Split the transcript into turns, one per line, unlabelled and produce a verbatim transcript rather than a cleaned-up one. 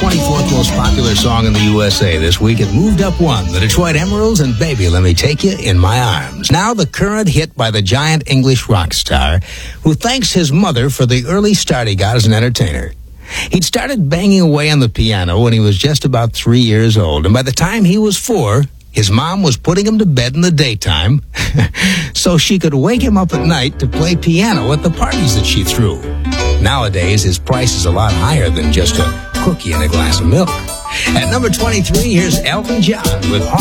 twenty-fourth most popular song in the U S A this week. It moved up one. The Detroit Emeralds and Baby, Let Me Take You in My Arms. Now the current hit by the giant English rock star who thanks his mother for the early start he got as an entertainer. He'd started banging away on the piano when he was just about three years old, and by the time he was four, his mom was putting him to bed in the daytime so she could wake him up at night to play piano at the parties that she threw. Nowadays, his price is a lot higher than just a cookie and a glass of milk. At number twenty-three, here's Elton John with Heart.